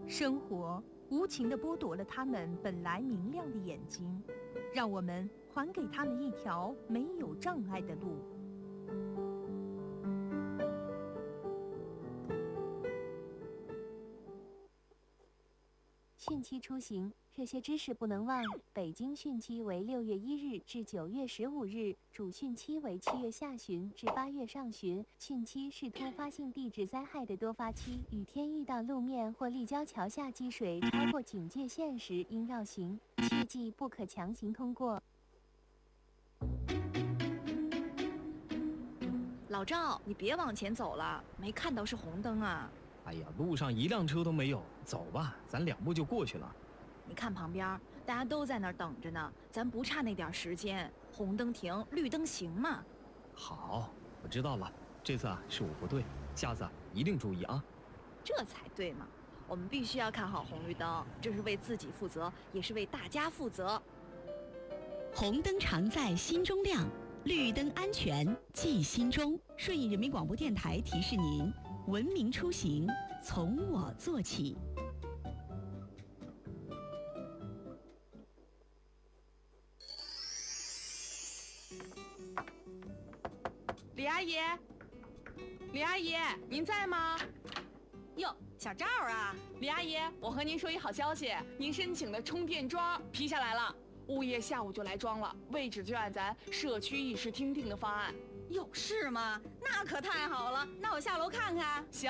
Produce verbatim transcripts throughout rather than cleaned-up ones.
生活无情地剥夺了他们本来明亮的眼睛，让我们还给他们一条没有障碍的路。 汛期出行，这些知识不能忘。北京汛期为六月一日至九月十五日，主汛期为七月下旬至八月上旬。汛期是突发性地质灾害的多发期，雨天遇到路面或立交桥下积水超过警戒线时应绕行，切记不可强行通过。 老赵，你别往前走了，没看到是红灯啊。 哎呀，路上一辆车都没有，走吧，咱两步就过去了。 你看旁边，大家都在那儿等着呢，咱不差那点时间，红灯停，绿灯行嘛。 好，我知道了，这次啊是我不对，下次啊一定注意啊。 这才对嘛，我们必须要看好红绿灯，这是为自己负责，也是为大家负责。 红灯常在心中亮，绿灯安全记心中。顺义人民广播电台提示您：文明出行，从我做起。 李阿姨，李阿姨，您在吗？ 哟，小赵啊， 李阿姨，我和您说一好消息，您申请的充电桩批下来了，物业下午就来装了，位置就按咱社区议事厅定的方案。 哟，是吗？那可太好了，那我下楼看看。 行。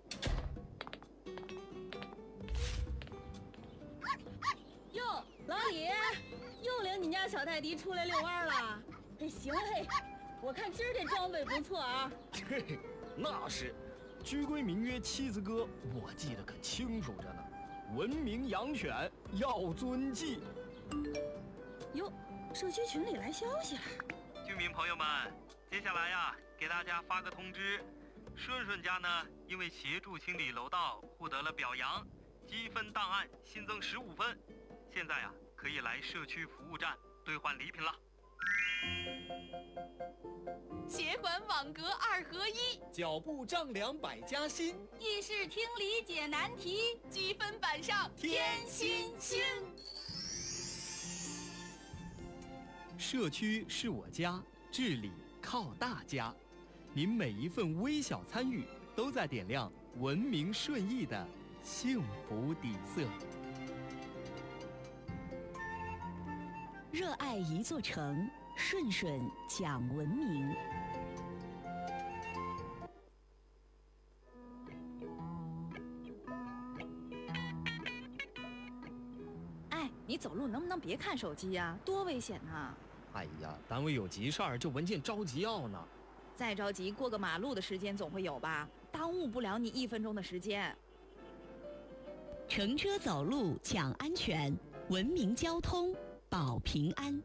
哟，老李，又领你家小泰迪出来遛弯了。哎，行嘞，我看今儿这装备不错啊。 嘿，那是，居规名约七字歌，我记得可清楚着呢。文明养犬要遵纪。 哟，社区群里来消息了。 居民朋友们，接下来呀，给大家发个通知，顺顺家呢，因为协助清理楼道获得了表扬，积分档案新增十五分，现在呀，可以来社区服务站兑换礼品了。 协管网格二合一， 脚步丈量百家新， 议事厅理解难题， 积分板上添新星。 社区是我家，治理靠大家。您每一份微小参与，都在点亮文明顺义的幸福底色。 热爱一座城，顺顺讲文明。 哎，你走路能不能别看手机呀？多危险呐！ 哎呀，单位有急事儿，这文件着急要呢。 再着急，过个马路的时间总会有吧？耽误不了你一分钟的时间。 乘车走路讲安全，文明交通保平安。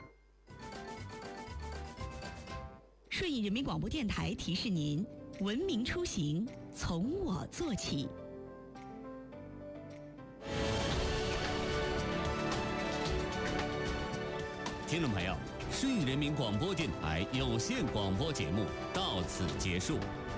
顺义人民广播电台提示您：文明出行，从我做起。 听众朋友，顺义人民广播电台有线广播节目到此结束。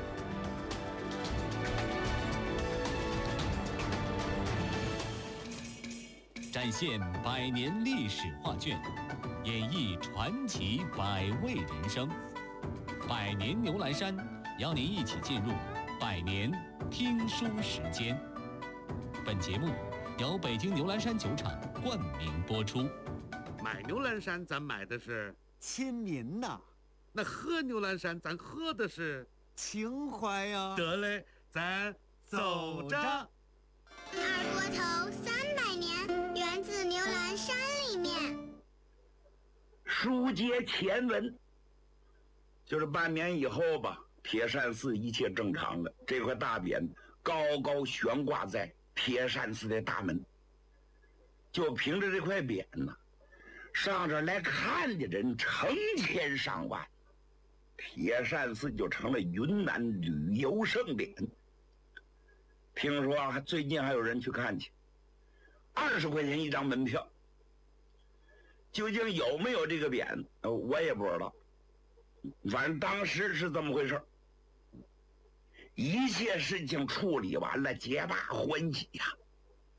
展现百年历史画卷，演绎传奇百味人生。百年牛栏山邀您一起进入百年听书时间。本节目由北京牛栏山酒厂冠名播出。 买牛栏山咱买的是亲民呐， 那喝牛栏山咱喝的是情怀呀。 得嘞，咱走着。 二锅头三百年，源自牛栏山里面。 书接前文，就是半年以后吧，铁扇寺一切正常了。这块大匾高高悬挂在铁扇寺的大门，就凭着这块匾呢，上这来看的人成千上万，铁扇寺就成了云南旅游盛典。听说啊，最近还有人去看去，二十块钱一张门票。究竟有没有这个匾，我也不知道。反正当时是这么回事，一切事情处理完了，皆大欢喜呀、啊。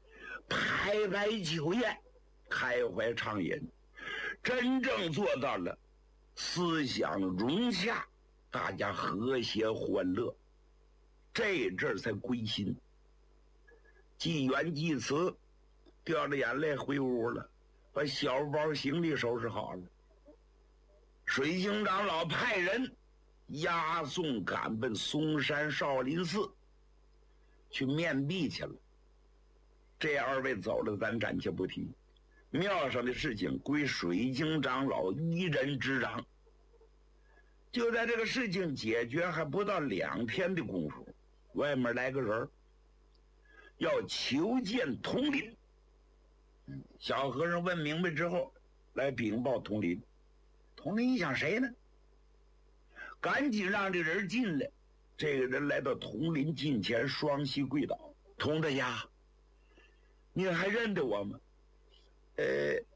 排排酒宴，开怀畅饮，真正做到了思想融洽，大家和谐欢乐，这阵才归心。祭元祭祠，掉着眼泪回屋了，把小包行李收拾好了。水晶长老派人押送赶奔嵩山少林寺去面壁去了。这二位走了，咱暂且不提。庙上的事情归水晶长老一人执掌。就在这个事情解决还不到两天的功夫，外面来个人要求见统领。小和尚问明白之后，来禀报统领。统领一想谁呢？赶紧让这人进来。这个人来到统领近前，双膝跪倒：“统大侠，您还认得我吗？”呃，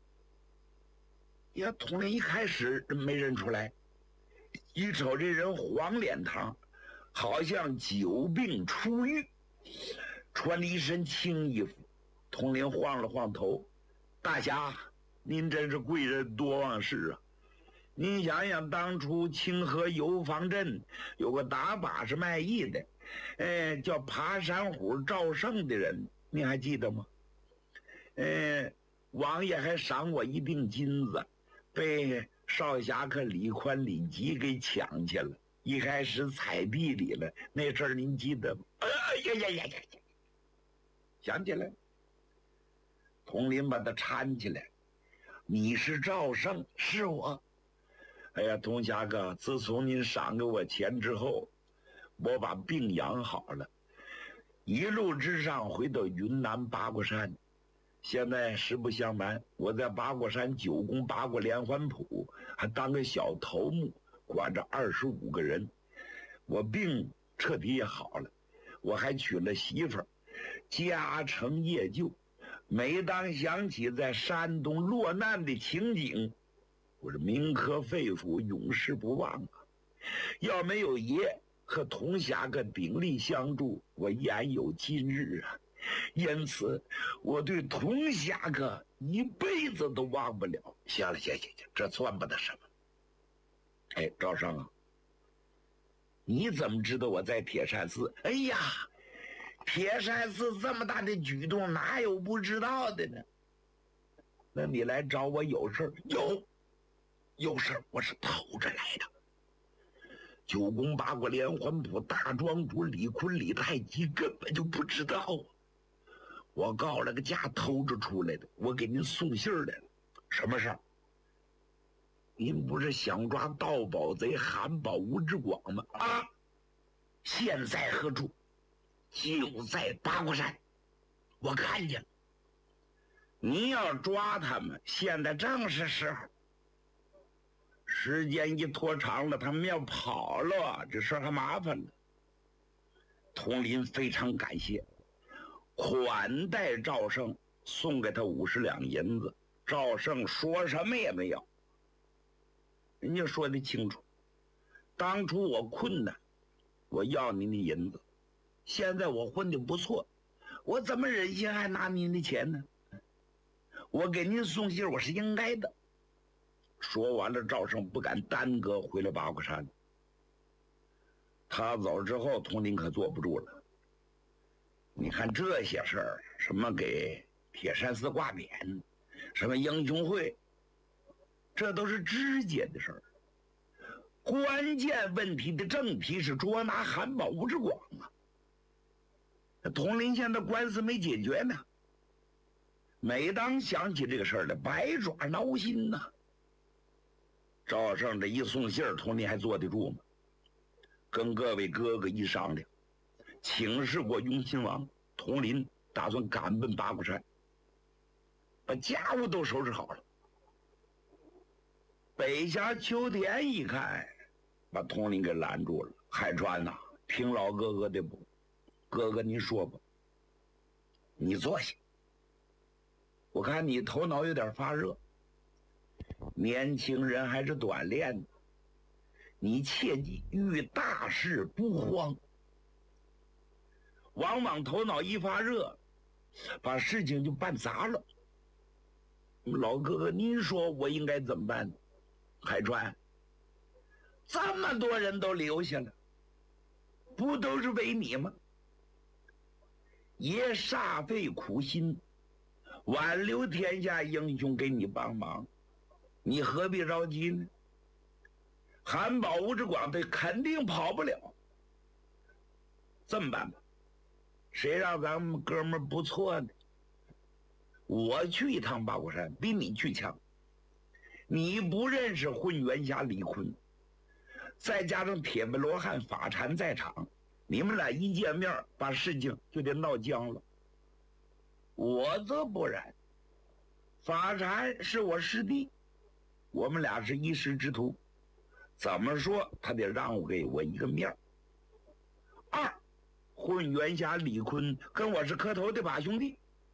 呀，统领一开始没认出来，一瞅这人黄脸膛，好像久病初愈，穿了一身青衣服。统领晃了晃头：“大侠，您真是贵人多忘事啊！您想想，当初清河油坊镇有个打把式卖艺的，呃，叫爬山虎赵胜的人，你还记得吗？呃，王爷还赏我一锭金子，被少侠客李宽、李吉给抢去了。一开始踩地里了，那事儿您记得吗？哎呀呀呀呀呀！想起来。统领把他搀起来：“你是赵胜？”“是我。”“哎呀，童侠哥，自从您赏给我钱之后，我把病养好了，一路之上回到云南八卦山。现在实不相瞒，我在八卦山九宫八卦连环谱还当个小头目，管着二十五个人。我病彻底也好了，我还娶了媳妇儿，家成业就。每当想起在山东落难的情景，我是铭刻肺腑，永世不忘啊！要没有爷和童侠个鼎力相助，我焉有今日啊！因此，我对童侠个一辈子都忘不了。行了，行行行，这算不得什么。哎，赵胜啊，你怎么知道我在铁山寺？哎呀！铁山寺这么大的举动，哪有不知道的呢？那你来找我有事？有，有事我是偷着来的。九宫八卦连环谱大庄主李坤、李太极根本就不知道啊！我告了个假，偷着出来的。我给您送信来了。什么事儿？您不是想抓盗宝贼韩宝吴志广吗？啊！现在何处？就在八卦山，我看见了。你要抓他们，现在正是时候。时间一拖长了，他们要跑了，这事儿还麻烦了。统领非常感谢，款待赵胜，送给他五十两银子。赵胜说什么也没有，人家说的清楚，当初我困难，我要您的银子。现在我混得不错，我怎么忍心还拿您的钱呢？我给您送信，我是应该的。说完了，赵胜不敢耽搁，回了八卦山。他走之后，统领可坐不住了。你看这些事儿，什么给铁山寺挂匾，什么英雄会，这都是枝节的事儿。关键问题的正题是捉拿韩宝吴志广啊。统领现在官司没解决呢，每当想起这个事儿来，百爪挠心呐。赵胜这一送信儿，统领还坐得住吗？跟各位哥哥一商量，请示过雍亲王，统领打算赶奔八卦山，把家务都收拾好了。北峡秋田一看，把统领给拦住了。海川呐、啊，听老哥哥的不？哥哥，您说吧。你坐下。我看你头脑有点发热，年轻人还是短练的，你切记遇大事不慌。往往头脑一发热， 把事情就办砸了。老哥哥，您说我应该怎么办？海川，这么多人都留下了，不都是为你吗？爷煞费苦心，挽留天下英雄给你帮忙，你何必着急呢？韩宝、吴志广他肯定跑不了。这么办吧，谁让咱们哥们儿不错呢？我去一趟八卦山比你去强。你不认识混元侠李逵，再加上铁背罗汉法禅在场，你们俩一见面，把事情就得闹僵了。我则不然，法禅是我师弟，我们俩是一师之徒，怎么说他得让我给我一个面儿。二，混元侠李逵跟我是磕头的把兄弟，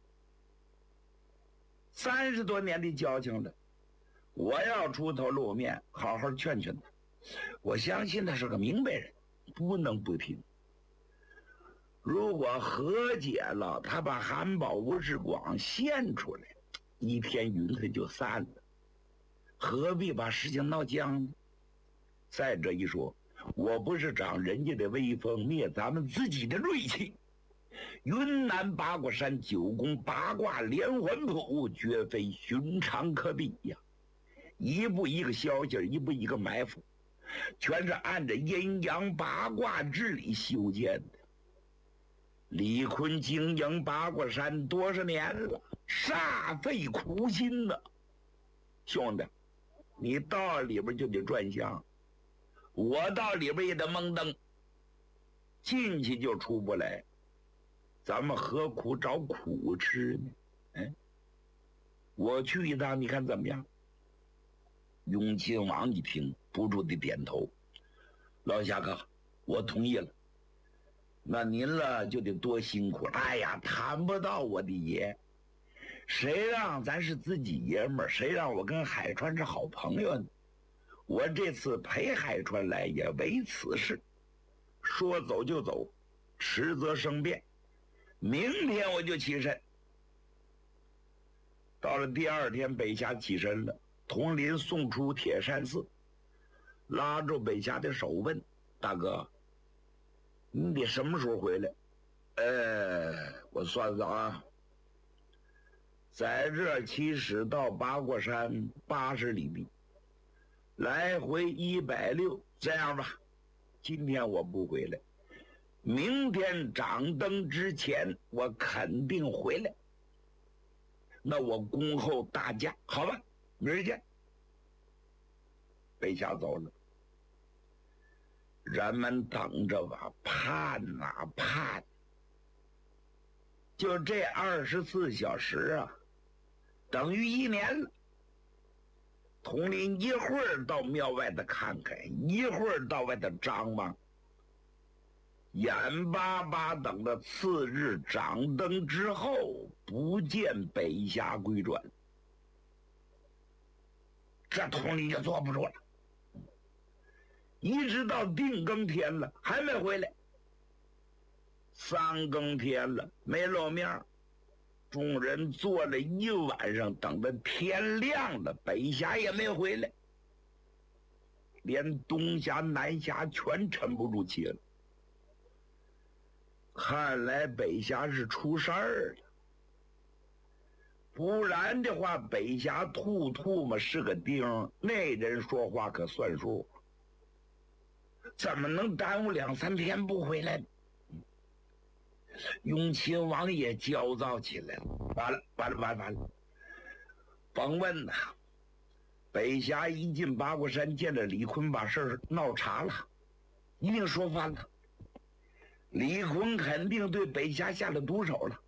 三十多年的交情了，我要出头露面，好好劝劝他。我相信他是个明白人，不能不听。如果和解了，他把韩宝、吴志广献出来，一天云彩就散了，何必把事情闹僵呢？再者一说，我不是长人家的威风，灭咱们自己的锐气。云南八卦山九宫八卦连环谱，绝非寻常可比呀！一步一个消息，一步一个埋伏，全是按着阴阳八卦之理修建的。李逵经营八卦山多少年了，煞费苦心呐！兄弟，你到里边就得转向，我到里边也得蒙灯，进去就出不来，咱们何苦找苦吃呢？哎，我去一趟，你看怎么样？雍亲王一听，不住地点头。老侠客，我同意了。那您了就得多辛苦了。哎呀，谈不到我的爷，谁让咱是自己爷们儿，谁让我跟海川是好朋友呢？我这次陪海川来也为此事，说走就走，迟则生变。明天我就起身。到了第二天，北峡起身了，统领送出铁山寺，拉住北峡的手问：“大哥，你得什么时候回来？”呃，我算算啊，在这起始到八卦山八十里地，来回一百六。这样吧，今天我不回来，明天掌灯之前我肯定回来。那我恭候大驾，好吧？明儿见。北峡走了，人们等着吧，盼啊盼。就这二十四小时啊，等于一年了。统领一会儿到庙外头看看，一会儿到外头张望，眼巴巴等着次日掌灯之后，不见北峡归转。这统领就坐不住了，一直到定更天了还没回来，三更天了没露面，众人坐了一晚上，等到天亮了，北峡也没回来，连东峡南峡全沉不住气了。看来北峡是出事儿了，不然的话，北峡吐吐嘛是个钉，那人说话可算数，怎么能耽误两三天不回来呢？雍亲王也焦躁起来了，完了完了完了完了，甭问呐！北峡一进八卦山，见着李逵，把事儿闹岔了，一定说翻了。李逵肯定对北峡下了毒手了。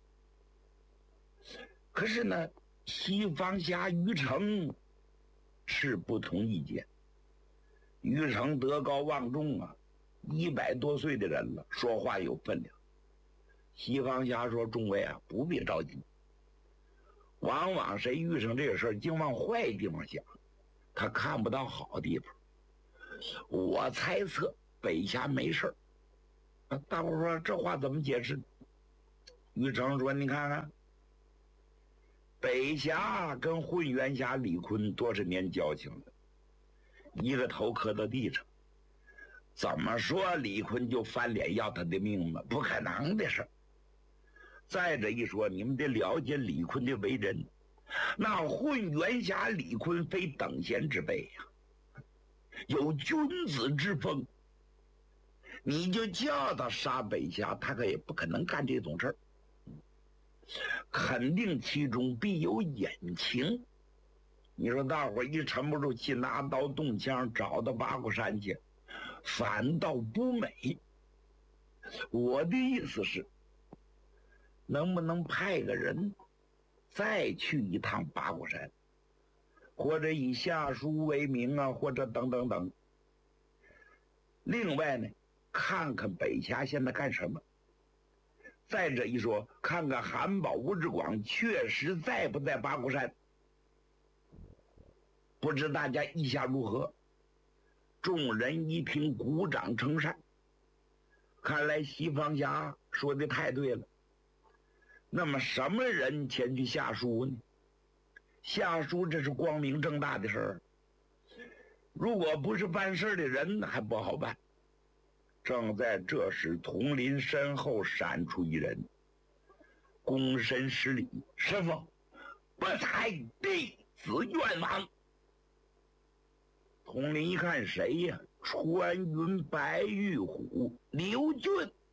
可是呢，西方侠于成是不同意见。于成德高望重啊，一百多岁的人了，说话有分量。西方侠说：“众位啊，不必着急。往往谁遇上这个事儿，净往坏地方想，他看不到好地方。我猜测北峡没事儿。”大伙说这话怎么解释？ 于成说：“你看看，北峡跟混元峡李逵多少年交情了，一个头磕到地上，怎么说李逵就翻脸要他的命吗？不可能的事。再者一说，你们得了解李逵的为人，那混元峡李逵非等闲之辈呀、啊，有君子之风。你就叫他杀北峡，他可也不可能干这种事儿，肯定其中必有隐情。你说大伙一沉不住气，拿刀动枪找到八卦山去，反倒不美。我的意思是，能不能派个人再去一趟八卦山，或者以下书为名啊，或者等等等。另外呢，看看北峡现在干什么。再者一说，看看韩宝、吴志广确实在不在八卦山。不知大家意下如何？众人一听，鼓掌称善。看来西方侠说的太对了。那么什么人前去下书呢？下书这是光明正大的事儿，如果不是办事的人还不好办。正在这时，佟林身后闪出一人，躬身施礼：“师父，不才弟子愿往。”佟林一看谁呀？穿云白玉虎刘俊。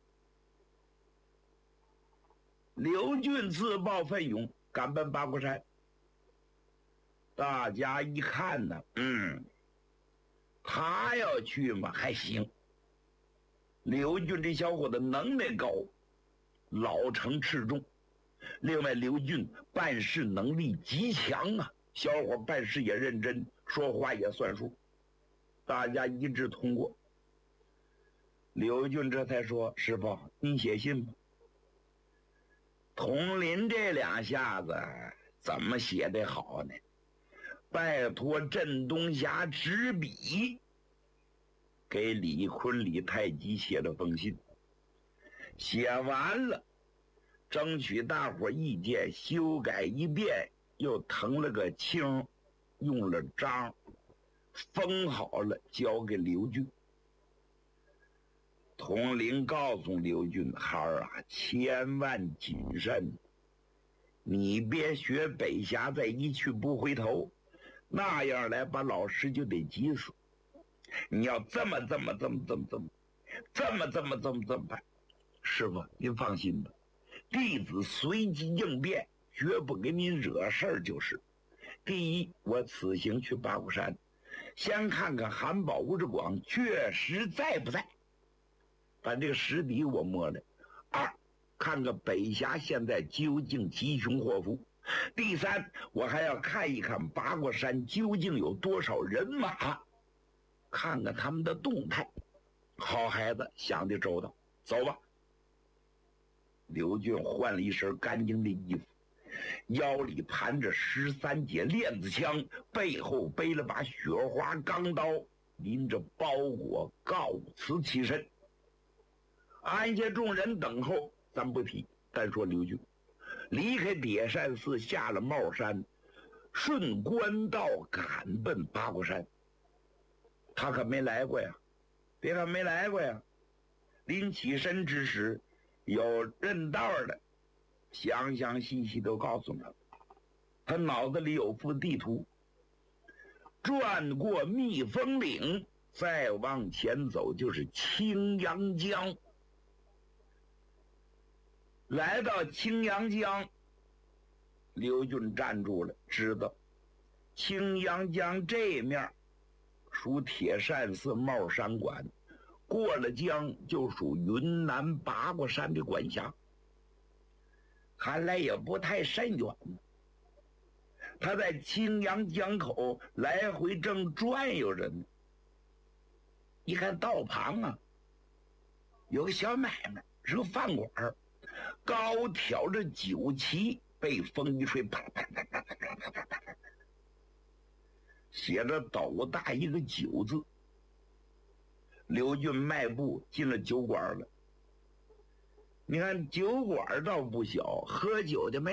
刘俊自报奋勇，赶奔八卦山。大家一看呢，嗯，他要去嘛还行。刘俊这小伙子能耐高，老成持重。另外，刘俊办事能力极强啊，小伙办事也认真，说话也算数。大家一致通过。刘俊这才说：“师父，您写信吧。”佟林这两下子怎么写得好呢？拜托镇东侠执笔给李坤、李太极写了封信，写完了，争取大伙意见，修改一遍，又腾了个清，用了章，封好了，交给刘俊。佟林告诉刘俊：“孩儿啊，千万谨慎，你别学北峡再一去不回头，那样来把老师就得急死。你要这么这么这么这么这么这么这么这么这么办。师傅，您放心吧，弟子随机应变，绝不给您惹事儿就是。第一，我此行去八卦山，先看看韩宝、吴志广确实在不在，把这个实底我摸了。二，看看北峡现在究竟吉凶祸福。第三，我还要看一看八卦山究竟有多少人马，看看他们的动态。好孩子，想得周到，走吧。刘俊换了一身干净的衣服，腰里盘着十三节链子枪，背后背了把雪花钢刀，拎着包裹告辞起身。安下众人等候，咱不提，单说刘俊离开叠山寺，下了帽山，顺官道赶奔八卦山。他可没来过呀，别看没来过呀，临起身之时，有认道的详详细细都告诉他，他脑子里有幅地图，转过蜜蜂岭，再往前走就是青阳江。来到青阳江，刘俊站住了，知道青阳江这面属铁扇寺帽山管，过了江就属云南八卦山的管辖，看来也不太甚远。他在青阳江口来回正转悠着呢，一看道旁啊有个小买卖，是个饭馆，高挑着酒旗，被风一吹，啪啪啪啪啪啪啪啪，写着斗大一个酒字。刘俊迈步进了酒馆了， 你看酒馆倒不小，喝酒的没